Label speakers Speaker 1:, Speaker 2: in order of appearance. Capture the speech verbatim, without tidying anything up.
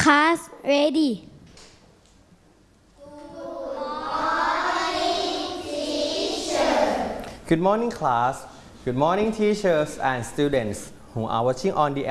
Speaker 1: Class ready.
Speaker 2: Good morning, class. Good morning, teachers and students who are watching on the